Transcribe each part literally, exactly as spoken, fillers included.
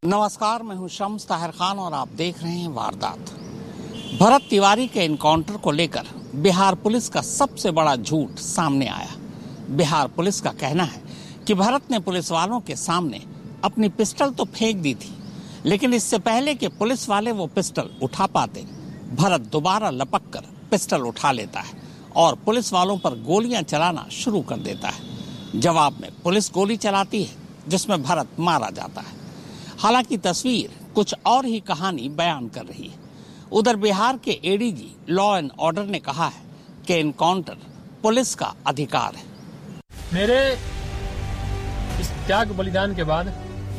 नमस्कार, मैं हूं शम्स ताहिर खान और आप देख रहे हैं वारदात। भरत तिवारी के एनकाउंटर को लेकर बिहार पुलिस का सबसे बड़ा झूठ सामने आया। बिहार पुलिस का कहना है कि भरत ने पुलिस वालों के सामने अपनी पिस्टल तो फेंक दी थी, लेकिन इससे पहले कि पुलिस वाले वो पिस्टल उठा पाते, भरत दोबारा लपक कर पिस्टल उठा लेता है और पुलिस वालों पर गोलियां चलाना शुरू कर देता है। जवाब में पुलिस गोली चलाती है, जिसमें भरत मारा जाता है। हालांकि तस्वीर कुछ और ही कहानी बयान कर रही है। उधर बिहार के एडीजी लॉ एंड ऑर्डर ने कहा है कि एनकाउंटर पुलिस का अधिकार है। मेरे इस त्याग बलिदान के बाद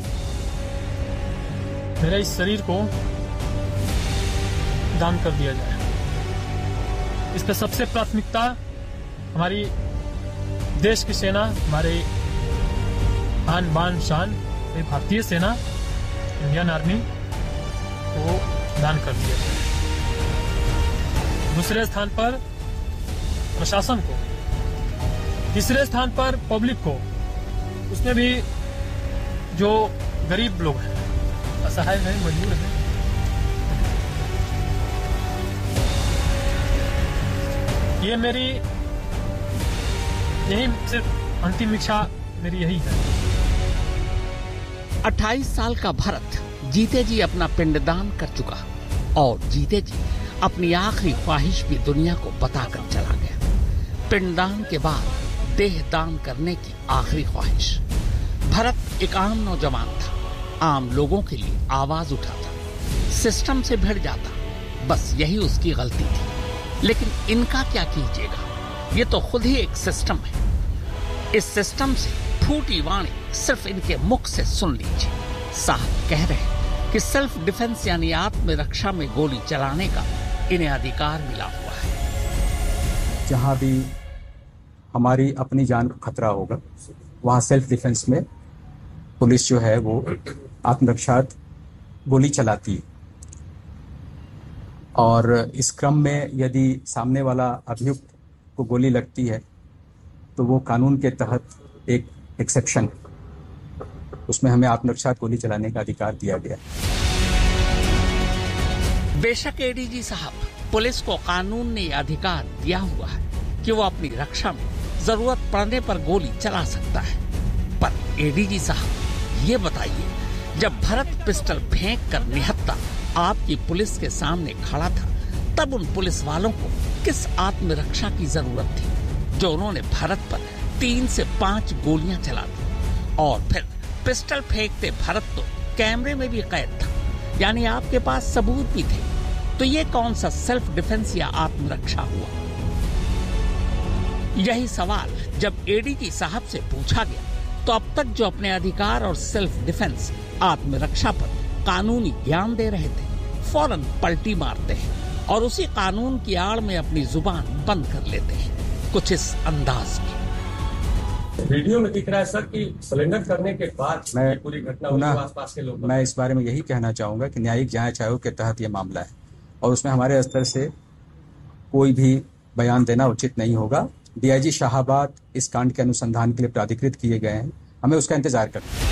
मेरे इस शरीर को दान कर दिया जाए। इस पर सबसे प्राथमिकता हमारी देश की सेना, हमारे आन बान शान भारतीय सेना, इंडियन आर्मी को दान कर दिया जाए। दूसरे स्थान पर प्रशासन को, तीसरे स्थान पर पब्लिक को, उसमें भी जो गरीब लोग हैं, असहाय हैं, मजबूर हैं, ये मेरी यही सिर्फ अंतिम इच्छा मेरी यही है। अट्ठाईस साल का भरत जीते जी अपना पिंडदान कर चुका और जीते जी अपनी आखिरी ख्वाहिश भी दुनिया को बताकर चला गया। पिंडदान के बाद देह दान करने की आखिरी ख्वाहिश। भरत एक आम नौजवान था, आम लोगों के लिए आवाज उठाता, सिस्टम से भिड़ जाता, बस यही उसकी गलती थी। लेकिन इनका क्या कीजिएगा, ये तो खुद ही एक सिस्टम है। इस सिस्टम से फूटी वाणी सिर्फ इनके मुख से सुन लीजिए। साहब कह रहे हैं कि सेल्फ डिफेंस यानी आत्मरक्षा में गोली चलाने का इन्हें अधिकार मिला हुआ है। जहां भी हमारी अपनी जान को खतरा होगा, वहां सेल्फ डिफेंस में पुलिस जो है वो आत्मरक्षा गोली चलाती है। और इस क्रम में यदि सामने वाला अभियुक्त को गोली लगती है तो वो कानून के तहत एक एक्सेप्शन, उसमें हमें आत्मरक्षा गोली चलाने का अधिकार दिया गया। बेशक एडीजी साहब, पुलिस को कानून ने यह अधिकार दिया हुआ है कि वो अपनी रक्षा में जरूरत पड़ने पर गोली चला सकता है। पर एडीजी साहब ये बताइए, जब भरत पिस्टल फेंक कर निहत्था आपकी पुलिस के सामने खड़ा था, तब उन पुलिस वालों को किस आत्मरक्षा की जरूरत थी जो उन्होंने भरत पर तीन से पांच गोलियां चला दी। और फिर पिस्टल फेंकते भरत तो कैमरे में भी कैद था, यानी आपके पास सबूत भी थे। तो ये कौन सा सेल्फ डिफेंस या आत्मरक्षा हुआ? यही सवाल जब एडीजी साहब से पूछा गया तो अब तक जो अपने अधिकार और सेल्फ डिफेंस, आत्मरक्षा पर कानूनी ज्ञान दे रहे थे, फौरन पलटी मारते हैं और उसी कानून की आड़ में अपनी जुबान बंद कर लेते हैं, कुछ इस अंदाज की। वीडियो में दिख रहा है सर कि सरेंडर करने के बाद मैं पूरी घटना आसपास के लोग, मैं इस बारे में यही कहना चाहूंगा कि न्यायिक जांच आयोग के तहत ये मामला है और उसमें हमारे स्तर से कोई भी बयान देना उचित नहीं होगा। डीआईजी शाहाबाद इस कांड के अनुसंधान के लिए प्राधिकृत किए गए हैं, हमें उसका इंतजार करना।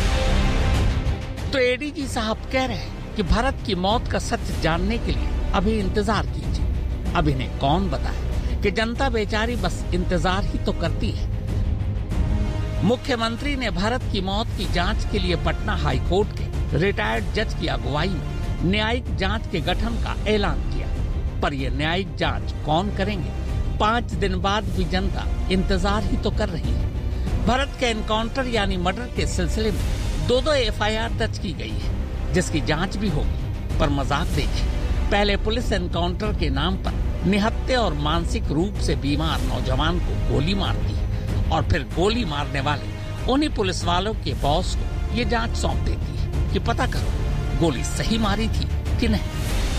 तो एडीजी साहब कह रहे हैं कि भरत की मौत का सत्य जानने के लिए अभी इंतजार कीजिए। अब इन्हें कौन बताए कि जनता बेचारी बस इंतजार ही तो करती है। मुख्यमंत्री ने भरत की मौत की जांच के लिए पटना हाई कोर्ट के रिटायर्ड जज की अगुवाई में न्यायिक जांच के गठन का ऐलान किया। पर यह न्यायिक जांच कौन करेंगे, पांच दिन बाद भी जनता इंतजार ही तो कर रही है। भरत के एनकाउंटर यानी मर्डर के सिलसिले में दो दो एफआईआर दर्ज की गई है, जिसकी जांच भी होगी। पर मजाक देखिए, पहले पुलिस एनकाउंटर के नाम पर निहत्थे और मानसिक रूप से बीमार नौजवान को गोली मारती है और फिर गोली मारने वाले उन्हीं पुलिस वालों के बॉस को ये जांच सौंप देती है कि पता करो गोली सही मारी थी कि नहीं।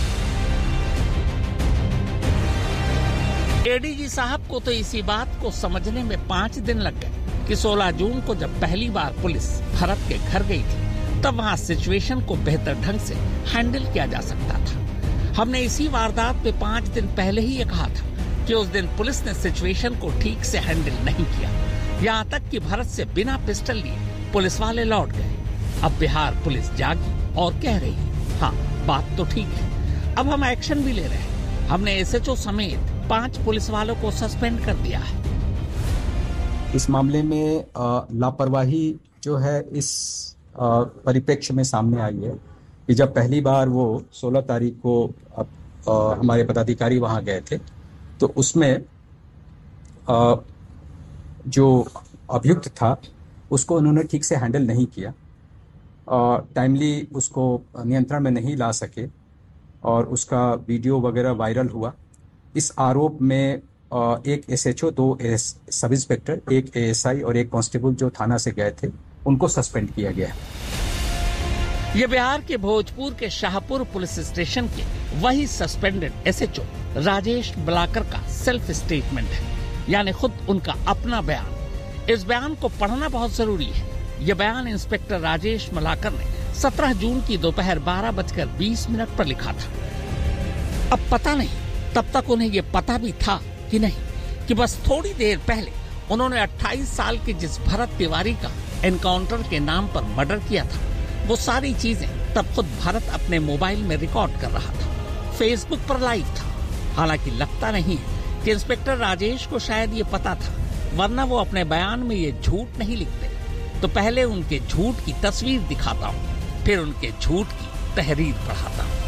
एडीजी साहब को तो इसी बात को समझने में पांच दिन लग गए कि सोलह जून को जब पहली बार पुलिस भरत के घर गई थी, तब वहां सिचुएशन को बेहतर ढंग से हैंडल किया जा सकता था। हमने इसी वारदात पे पांच दिन पहले ही ये कहा था कि उस दिन पुलिस ने सिचुएशन को ठीक से हैंडल नहीं किया। यहाँ तक कि भरत से बिना पिस्टल लिए पुलिस वाले लौट गए। अब बिहार पुलिस जागी और कह रही है, हाँ बात तो ठीक है, अब हम एक्शन भी ले रहे हैं। हमने एसएचओ समेत पांच पुलिस वालों को सस्पेंड कर दिया है। इस मामले में लापरवाही जो है इस परिप्रेक्ष्य में सामने आई है कि जब पहली बार वो सोलह तारीख को अब, आ, हमारे पदाधिकारी वहां गए थे तो उसमें आ, जो अभियुक्त था उसको उन्होंने ठीक से हैंडल नहीं किया, टाइमली उसको नियंत्रण में नहीं ला सके और उसका वीडियो वगैरह वायरल हुआ। इस आरोप में एक एसएचओ, दो सब इंस्पेक्टर, एक एएसआई और एक कांस्टेबल जो थाना से गए थे उनको सस्पेंड किया गया। ये बिहार के भोजपुर के शाहपुर पुलिस स्टेशन के वही सस्पेंडेड एसएचओ राजेश मलाकर का सेल्फ स्टेटमेंट है, यानी खुद उनका अपना बयान। इस बयान को पढ़ना बहुत जरूरी है। यह बयान इंस्पेक्टर राजेश मलाकर ने सत्रह जून की दोपहर बारह बजकर बीस मिनट पर लिखा था। अब पता नहीं तब तक उन्हें यह पता भी था कि नहीं कि बस थोड़ी देर पहले उन्होंने अट्ठाईस साल के जिस भरत तिवारी का एनकाउंटर के नाम पर मर्डर किया था, वो सारी चीजें तब खुद भरत अपने मोबाइल में रिकॉर्ड कर रहा था, फेसबुक पर लाइव था। हालांकि लगता नहीं है कि इंस्पेक्टर राजेश को शायद ये पता था, वरना वो अपने बयान में ये झूठ नहीं लिखते। तो पहले उनके झूठ की तस्वीर दिखाता हूँ, फिर उनके झूठ की तहरीर पढ़ाता हूँ।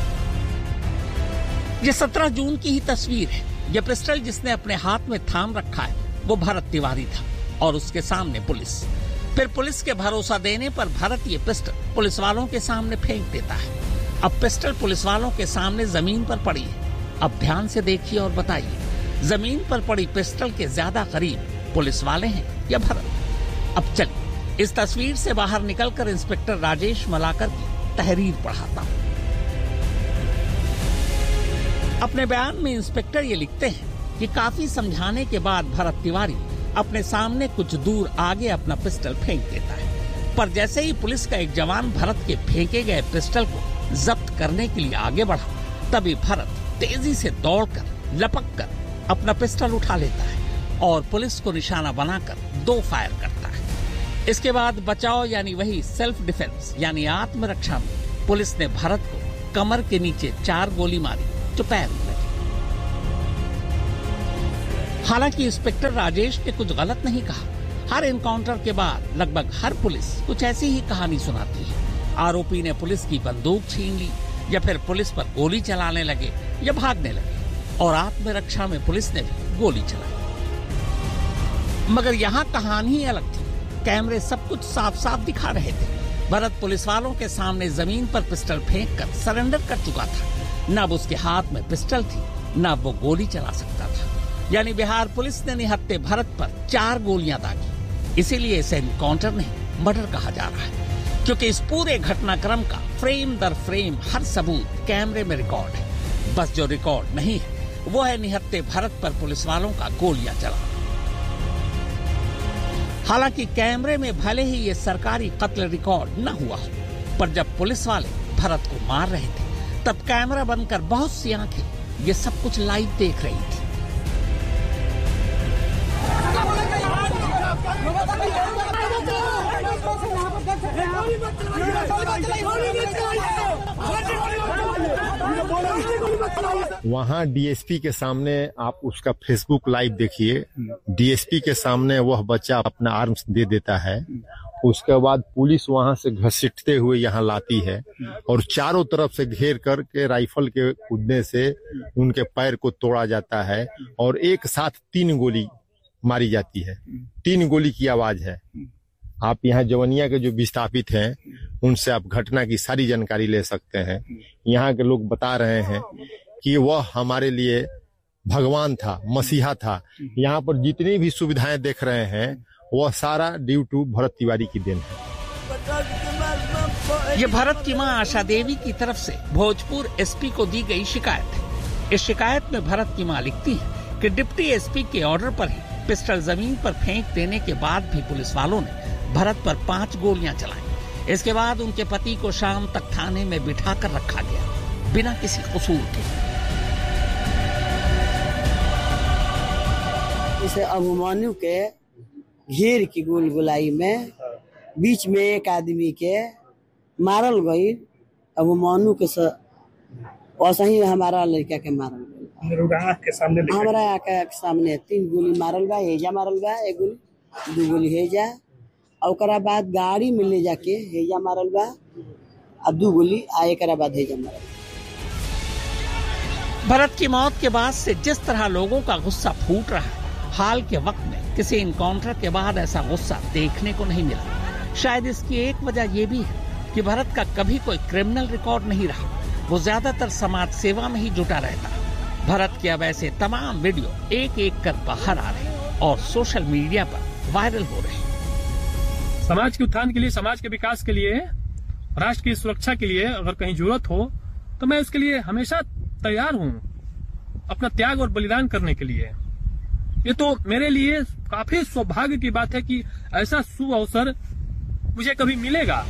ये सत्रह जून की ही तस्वीर है। यह पिस्टल जिसने अपने हाथ में थाम रखा है वो भरत तिवारी था और उसके सामने पुलिस। फिर पुलिस के भरोसा देने पर भरत ये पिस्टल पुलिस वालों के सामने फेंक देता है। अब पिस्टल पुलिस वालों के सामने जमीन पर पड़ी है। अब ध्यान से देखिए और बताइए, जमीन पर पड़ी पिस्टल के ज्यादा करीब पुलिस वाले हैं या भरत? अब चलिए इस तस्वीर से बाहर निकलकर इंस्पेक्टर राजेश मलाकर की तहरीर पढ़ाता हूं। अपने बयान में इंस्पेक्टर ये लिखते हैं कि काफी समझाने के बाद भरत तिवारी अपने सामने कुछ दूर आगे अपना पिस्टल फेंक देता है, पर जैसे ही पुलिस का एक जवान भरत के फेंके गए पिस्टल को जब्त करने के लिए आगे बढ़ा, तभी भरत तेजी से दौड़कर लपक कर अपना पिस्टल उठा लेता है और पुलिस को निशाना बनाकर दो फायर करता है। इसके बाद बचाव यानी वही सेल्फ डिफेंस यानी आत्मरक्षा में पुलिस ने भरत को कमर के नीचे चार गोली मारी जो पैर में लगी। हालांकि इंस्पेक्टर राजेश ने कुछ गलत नहीं कहा। हर एनकाउंटर के बाद लगभग हर पुलिस कुछ ऐसी ही कहानी सुनाती है। आरोपी ने पुलिस की बंदूक छीन ली, या फिर पुलिस पर गोली चलाने लगे या भागने लगे, और आत्मरक्षा में पुलिस ने भी गोली चलाई। मगर यहाँ कहानी ही अलग थी। कैमरे सब कुछ साफ साफ दिखा रहे थे। भरत पुलिस वालों के सामने जमीन पर पिस्टल फेंक कर सरेंडर कर चुका था। न अब उसके हाथ में पिस्टल थी, न अब वो गोली चला सकता था। यानी बिहार पुलिस ने निहत्थे भरत पर चार गोलियां दागी। इसीलिए इसे एनकाउंटर नहीं मर्डर कहा जा रहा है, क्योंकि इस पूरे घटनाक्रम का फ्रेम दर फ्रेम हर सबूत कैमरे में रिकॉर्ड है। बस जो रिकॉर्ड नहीं है वो है निहत्थे भरत पर पुलिस वालों का गोलियां चलाना। हालांकि कैमरे में भले ही ये सरकारी कत्ल रिकॉर्ड न हुआ हो, पर जब पुलिस वाले भरत को मार रहे थे तब कैमरा बंद कर बहुत सी आंखें ये सब कुछ लाइव देख रही थी। वहाँ डीएसपी के सामने आप उसका फेसबुक लाइव देखिए। डीएसपी के सामने वह बच्चा अपना आर्म्स दे देता है। उसके बाद पुलिस वहां से घसीटते हुए यहाँ लाती है और चारों तरफ से घेर करके राइफल के कूदने से उनके पैर को तोड़ा जाता है और एक साथ तीन गोली मारी जाती है। तीन गोली की आवाज है। आप यहाँ जवनिया के जो विस्थापित हैं उनसे आप घटना की सारी जानकारी ले सकते हैं। यहाँ के लोग बता रहे हैं कि वह हमारे लिए भगवान था, मसीहा था। यहाँ पर जितनी भी सुविधाएं देख रहे हैं वह सारा ड्यू टू भरत तिवारी की देन है। ये भरत की मां आशा देवी की तरफ से भोजपुर एसपी को दी गई शिकायत है। इस शिकायत में भरत की मां लिखती है कि डिप्टी एसपी के ऑर्डर पर ही पिस्टल जमीन पर फेंक देने के बाद भी पुलिस वालों ने भरत पर पांच गोलियां चलाई। इसके बाद उनके पति को शाम तक थाने में बिठा कर रखा गया बिना किसी कसूर के। इस अभिमन्यु के घेर की गुलगुलाई में बीच में एक आदमी के मारल गई। अब वो मोनू के वैसा ही हमारा लड़का के मारल गई के सामने हमारा आका के सामने तीन गोली मारल बा, हेजा मारल बा, एक गोली दू गोली हेजा, और ओकरा बाद गाड़ी में ले जाके हेजा मारल बा और दू गोली आ एक बाद हेजा मारल। भरत की मौत के बाद से जिस तरह लोगों का गुस्सा फूट रहा है, हाल के वक्त में किसी इनकाउंटर के बाद ऐसा गुस्सा देखने को नहीं मिला। शायद इसकी एक वजह यह भी है कि भरत का कभी कोई क्रिमिनल रिकॉर्ड नहीं रहा, वो ज्यादातर समाज सेवा में ही जुटा रहता। भरत के अब ऐसे तमाम वीडियो एक एक कर बाहर आ रहे और सोशल मीडिया पर वायरल हो रहे। समाज के उत्थान के लिए, समाज के विकास के लिए, राष्ट्र की सुरक्षा के लिए अगर कहीं जरूरत हो तो मैं उसके लिए हमेशा तैयार हूं, अपना त्याग और बलिदान करने के लिए। ये तो मेरे लिए काफी सौभाग्य की बात है कि ऐसा शुभ अवसर मुझे कभी मिलेगा।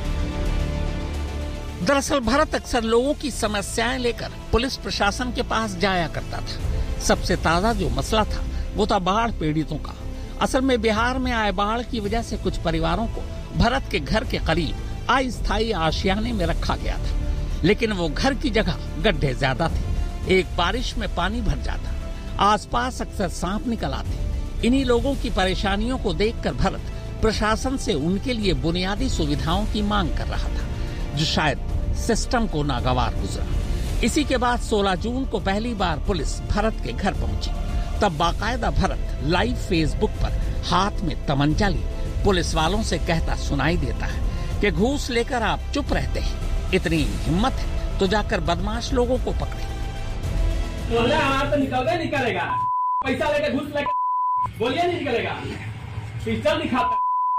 दरअसल भरत अक्सर लोगों की समस्याएं लेकर पुलिस प्रशासन के पास जाया करता था। सबसे ताजा जो मसला था वो था बाढ़ पीड़ितों का। असल में बिहार में आए बाढ़ की वजह से कुछ परिवारों को भरत के घर के करीब अस्थायी आशियाने में रखा गया था, लेकिन वो घर की जगह गड्ढे ज्यादा थे। एक बारिश में पानी भर जाता, आसपास अक्सर सांप निकल आते। इन्हीं लोगों की परेशानियों को देखकर भरत प्रशासन से उनके लिए बुनियादी सुविधाओं की मांग कर रहा था, जो शायद सिस्टम को नागवार गुजरा। इसी के बाद सोलह जून को पहली बार पुलिस भरत के घर पहुंची। तब बाकायदा भरत लाइव फेसबुक पर हाथ में तमंचा लिए पुलिस वालों से कहता सुनाई देता है कि घूस लेकर आप चुप रहते हैं, इतनी हिम्मत है तो जाकर बदमाश लोगों को पकड़े। तो निकलवे निकलेगा, पैसा लेकर घूस लेकर बोलिए नहीं निकलेगा, पिस्टल दिखाता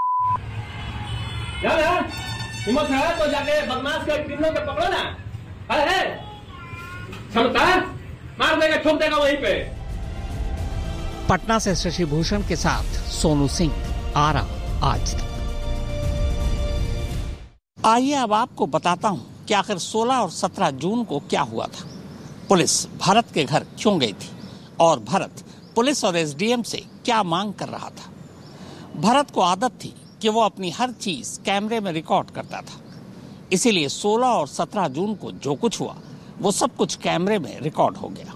है। हिम्मत है तो जाके बदमाश के क्रिमिनल के पकड़ो ना। अरे क्षमता मार देगा, ठोक देगा वहीं पे। पटना से शशि भूषण के साथ सोनू सिंह, आरा आज तक। आइए अब आपको बताता हूं कि आखिर सोलह और सत्रह जून को क्या हुआ था। पुलिस भरत के घर क्यों गई थी और भरत पुलिस और एसडीएम से क्या मांग कर रहा था। भरत को आदत थी कि वो अपनी हर चीज कैमरे में रिकॉर्ड करता था, इसीलिए सोलह और सत्रह जून को जो कुछ हुआ वो सब कुछ कैमरे में रिकॉर्ड हो गया।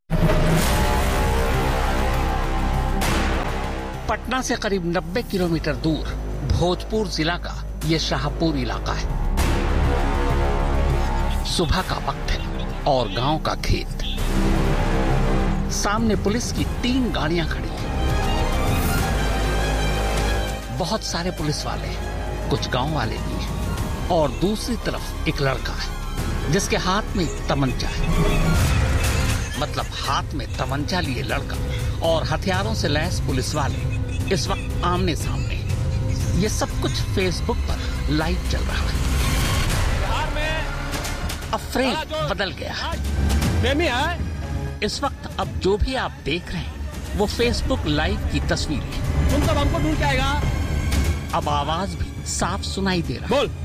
पटना से करीब नब्बे किलोमीटर दूर भोजपुर जिला का ये शाहपुर इलाका है। सुबह का वक्त है और गांव का खेत। सामने पुलिस की तीन गाड़ियां खड़ी हैं। बहुत सारे पुलिस वाले हैं, कुछ गांव वाले भी हैं, और दूसरी तरफ एक लड़का है जिसके हाथ में तमंचा है। मतलब हाथ में तमंचा लिए लड़का और हथियारों से लैस पुलिस वाले इस वक्त आमने सामने। ये सब कुछ फेसबुक पर लाइव चल रहा है। अब फ्रेम बदल गया है। इस वक्त अब जो भी आप देख रहे हैं वो फेसबुक लाइव की तस्वीर है। तुम सब हमको ढूंढ के आएगा। अब आवाज भी साफ सुनाई दे रहा है। बोल।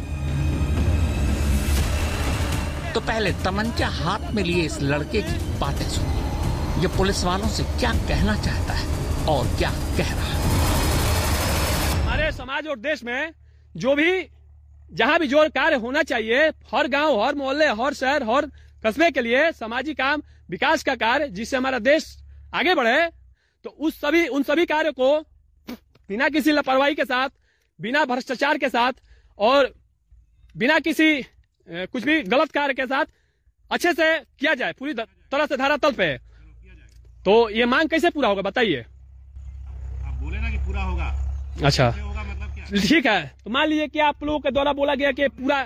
तो पहले तमंचा हाथ में लिए इस लड़के की बातें सुनिए। ये पुलिस वालों से क्या कहना चाहता है और क्या कह रहा है। हमारे समाज और देश में जो भी जहां भी जो कार्य होना चाहिए, हर गांव, हर मोहल्ले, हर शहर, हर कस्बे के लिए सामाजिक काम, विकास का कार्य, जिससे हमारा देश आगे बढ़े, तो उस सभी उन सभी कार्यों को बिना किसी लापरवाही के साथ, बिना भ्रष्टाचार के साथ और बिना किसी कुछ भी गलत कार्य के साथ अच्छे से किया जाए, पूरी तरह से धरातल पे। तो ये मांग कैसे पूरा होगा बताइए। आप बोले ना कि पूरा होगा। अच्छा ठीक है, तो मान लीजिए कि आप लोगों के द्वारा बोला गया कि पूरा,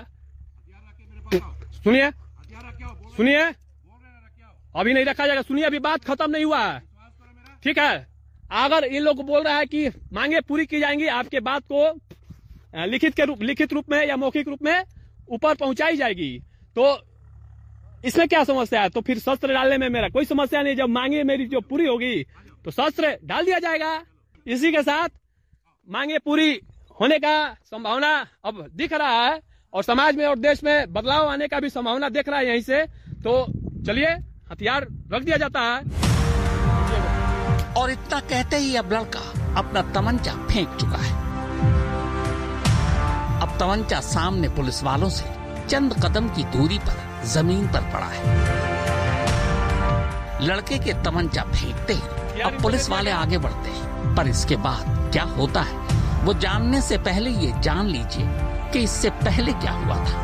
सुनिए सुनिए अभी नहीं रखा जाएगा, सुनिए अभी बात खत्म नहीं हुआ है, ठीक है। अगर इन लोग बोल रहा है कि मांगे पूरी की जाएंगी, आपके बात को लिखित के रूप लिखित रूप में या मौखिक रूप में ऊपर पहुंचाई जाएगी, तो इसमें क्या समस्या है। तो फिर शस्त्र डालने में मेरा कोई समस्या नहीं। जब मांगे मेरी जो पूरी होगी तो शस्त्र डाल दिया जाएगा। इसी के साथ मांगे पूरी होने का संभावना अब दिख रहा है और समाज में और देश में बदलाव आने का भी संभावना दिख रहा है यहीं से। तो चलिए हथियार रख दिया जाता है। और इतना कहते ही अब लड़का अपना तमंचा फेंक चुका है। अब तमंचा सामने पुलिस वालों से चंद कदम की दूरी पर जमीन पर पड़ा है। लड़के के तमंचा फेंकते ही अब पुलिस वाले आगे बढ़ते हैं, पर इसके बाद क्या होता है वो जानने से पहले ये जान लीजिए कि इससे पहले क्या हुआ था।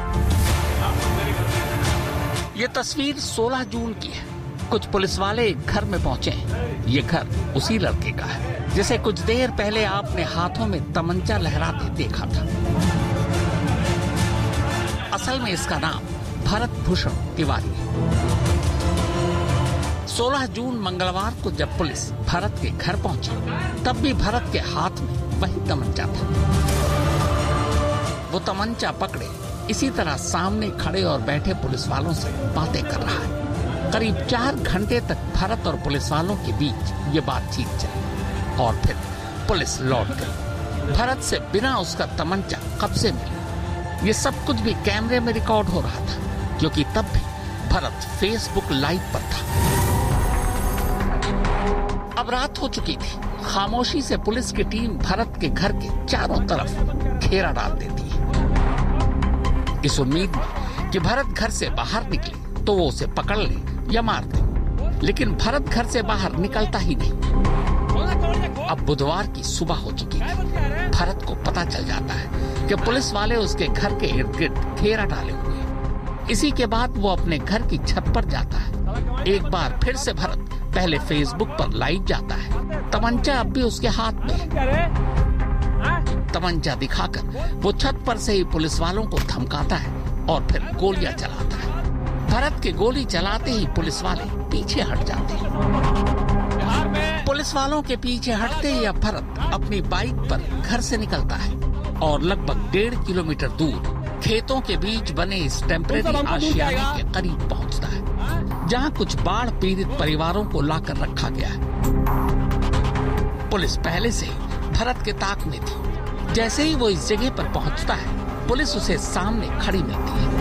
ये तस्वीर सोलह जून की है। कुछ पुलिस वाले एक घर में पहुंचे हैं। ये घर उसी लड़के का है जिसे कुछ देर पहले आपने हाथों में तमंचा लहराते देखा था। असल में इसका नाम भरत भूषण तिवारी है। सोलह जून मंगलवार को जब पुलिस भरत के घर पहुंची तब भी भरत के हाथ में वही तमंचा था। वो तमंचा पकड़े इसी तरह सामने खड़े और बैठे पुलिस वालों से बातें कर रहा है। करीब चार घंटे तक भरत और पुलिस वालों के बीच ये बातचीत चली और फिर पुलिस लौट गई। भरत से बिना उसका तमंचा कब्जे में ये सब कुछ भी कैमरे में रिकॉर्ड हो रहा था, क्योंकि तब भी भरत फेसबुक लाइव पर था। अब रात हो चुकी थी। खामोशी से पुलिस की टीम भरत के घर के चारों तरफ घेरा डाल देती है, इस उम्मीद में कि भरत घर से बाहर निकले तो वो उसे पकड़ ले या मार दे। लेकिन भरत घर से बाहर निकलता ही नहीं। अब बुधवार की सुबह हो चुकी है। भरत को पता चल जाता है कि पुलिस वाले उसके घर के इर्द गिर्द घेरा डाले हुए हैं। इसी के बाद वो अपने घर की छत पर जाता है। एक बार फिर से भरत पहले फेसबुक पर लाइव जाता है। तमंचा अब भी उसके हाथ में है। तमंचा दिखाकर वो छत पर से ही पुलिस वालों को धमकाता है और फिर गोलियां चलाता है। भरत के गोली चलाते ही पुलिस वाले पीछे हट जाते हैं। पुलिस वालों के पीछे हटते ही अब भरत अपनी बाइक पर घर से निकलता है और लगभग डेढ़ किलोमीटर दूर खेतों के बीच बने इस टेम्परेरी आशियाने के करीब पहुंचता है, जहां कुछ बाढ़ पीड़ित परिवारों को लाकर रखा गया है। पुलिस पहले से ही भरत के ताक में थी। जैसे ही वो इस जगह पर पहुंचता है, पुलिस उसे सामने खड़ी मिलती है।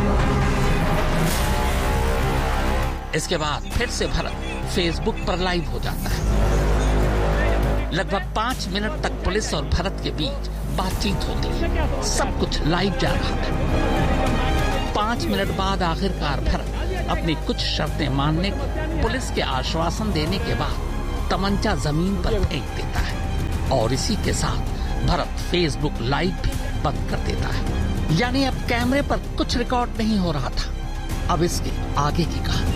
इसके बाद फिर से भरत फेसबुक पर लाइव हो जाता है। लगभग पांच मिनट तक पुलिस और भरत के बीच बातचीत होती है। सब कुछ लाइव जा रहा था। पांच मिनट बाद आखिरकार भरत अपनी कुछ शर्तें मानने को पुलिस के आश्वासन देने के बाद तमंचा जमीन पर फेंक देता है और इसी के साथ भरत फेसबुक लाइव भी बंद कर देता है। यानी अब कैमरे पर कुछ रिकॉर्ड नहीं हो रहा था। अब इसके आगे की कहानी।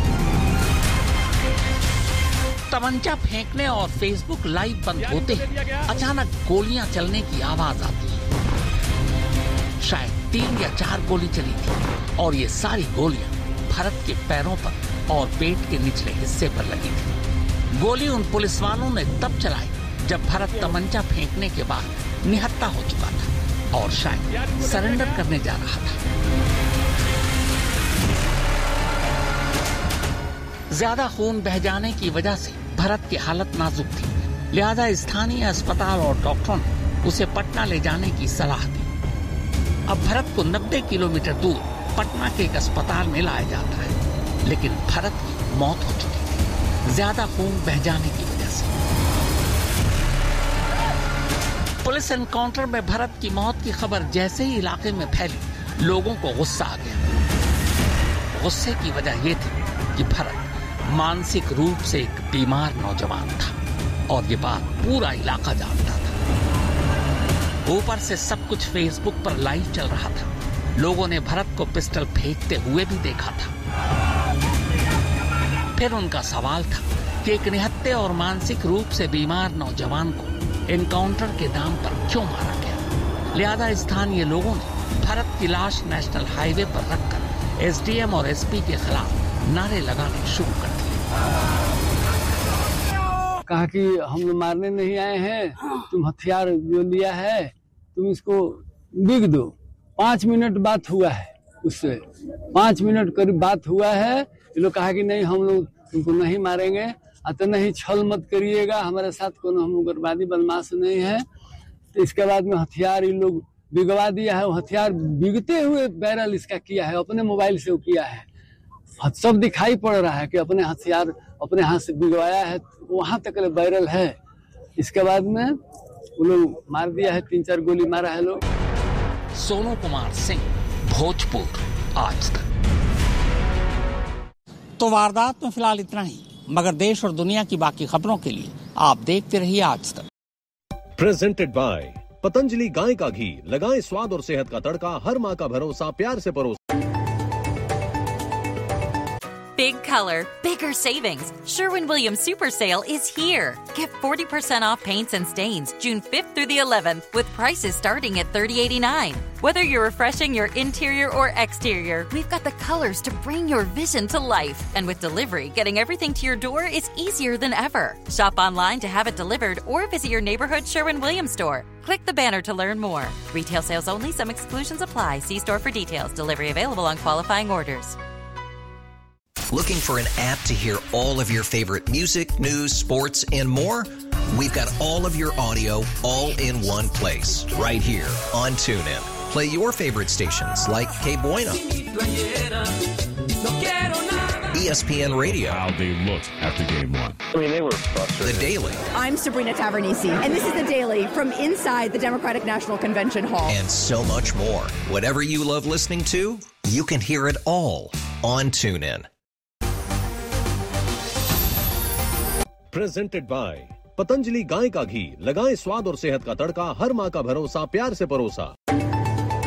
तमंचा फेंकने और फेसबुक लाइव बंद होते ही अचानक गोलियां चलने की आवाज आती है। शायद तीन या चार गोली चली थी और ये सारी गोलियां भरत के पैरों पर और पेट के निचले हिस्से पर लगी थी। गोली उन पुलिस वालों ने तब चलाई जब भरत तमंचा फेंकने के बाद निहत्था हो चुका था और शायद सरेंडर करने जा रहा था। ज्यादा खून बह जाने की वजह से भरत की हालत नाजुक थी, लिहाजा स्थानीय अस्पताल और डॉक्टरों ने उसे पटना ले जाने की सलाह दी। अब भरत को नब्बे किलोमीटर दूर पटना के एक अस्पताल में लाया जाता है, लेकिन भरत की मौत हो चुकी थी ज्यादा खून बह जाने की वजह से। पुलिस एनकाउंटर में भरत की मौत की खबर जैसे ही इलाके में फैली, लोगों को गुस्सा आ गया। गुस्से की वजह यह थी कि भरत मानसिक रूप से एक बीमार नौजवान था और ये बात पूरा इलाका जानता था। ऊपर से सब कुछ फेसबुक पर लाइव चल रहा था। लोगों ने भरत को पिस्टल फेंकते हुए भी देखा था। फिर उनका सवाल था कि एक निहत्थे और मानसिक रूप से बीमार नौजवान को एनकाउंटर के नाम पर क्यों मारा गया। लिहाजा स्थानीय लोगों ने भरत की लाश नेशनल हाईवे पर रखकर एसडीएम और एसपी के खिलाफ नारे लगाने शुरू कर दिए। कहा कि हम लोग मारने नहीं आए हैं, तुम हथियार जो लिया है तुम इसको बिक दो। पांच मिनट बात हुआ है, उससे पांच मिनट करीब बात हुआ है। ये लोग कहा कि नहीं हम लोग तुमको नहीं मारेंगे, अतः नहीं छल मत करिएगा, हमारे साथ कोनो हम उग्रवादी बदमाश नहीं है। तो इसके बाद में हथियार इन लोग बिगवा दिया है। वो हथियार बिगते हुए बैरल इसका किया है, अपने मोबाइल से वो किया है। सब दिखाई पड़ रहा है कि अपने हथियार अपने हाथ से बिगवाया है, वहां तक बैरल है। इसके बाद में वो लोग मार दिया है, तीन चार गोली मारा है लोग। सोनू कुमार सिंह, भोजपुर, आज तक। तो वारदात में फिलहाल इतना ही, मगर देश और दुनिया की बाकी खबरों के लिए आप देखते रहिए आज तक। प्रेजेंटेड बाय पतंजलि गाय का घी, लगाएं स्वाद और सेहत का तड़का, हर माँ का भरोसा, प्यार से परोसा। Big color, bigger savings. Sherwin-Williams Super Sale is here. Get forty percent off paints and stains June fifth through the eleventh with prices starting at thirty eighty-nine. Whether you're refreshing your interior or exterior, we've got the colors to bring your vision to life. And with delivery, getting everything to your door is easier than ever. Shop online to have it delivered or visit your neighborhood Sherwin-Williams store. Click the banner to learn more. Retail sales only. Some exclusions apply. See store for details. Delivery available on qualifying orders. Looking for an app to hear all of your favorite music, news, sports, and more? We've got all of your audio all in one place, right here on TuneIn. Play your favorite stations like K Buena, E S P N Radio. How they looked after game one. I mean, they were frustrated. The Daily. I'm Sabrina Tavernisi, and this is The Daily from inside the Democratic National Convention Hall. And so much more. Whatever you love listening to, you can hear it all on TuneIn. Presented by Patanjali गाय का घी, लगाएं स्वाद और सेहत का तड़का, हर माँ का भरोसा, प्यार से परोसा।